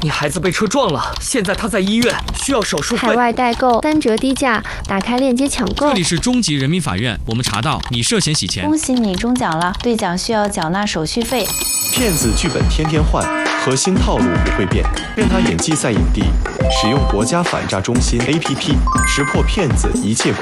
你孩子被车撞了，现在他在医院，需要手术费。 海外代购3折低价，打开链接抢购。 这里是中级人民法院，我们查到你涉嫌洗钱。 恭喜你中奖了，兑奖需要缴纳手续费。 骗子剧本天天换，核心套路不会变，任他演技赛影帝。使用国家反诈中心 APP，识破骗子一切规